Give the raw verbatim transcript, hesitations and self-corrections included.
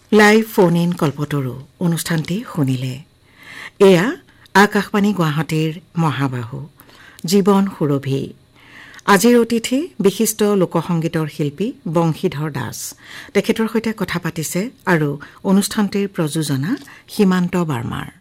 Live phone in কল্পতৰু অনুষ্ঠানটি শুনিলে। এয়া আকাশবাণী গুৱাহাটীৰ মহাবাহু জীৱন সুৰভি। আজিৰ অতিথি বিশিষ্ট লোকসংগীতৰ শিল্পী বংশীধৰ দাস। তেখেতৰ সৈতে কথা পাতিছে আৰু অনুষ্ঠানটিৰ প্ৰযোজনা সীমান্ত বাৰ্মাৰ।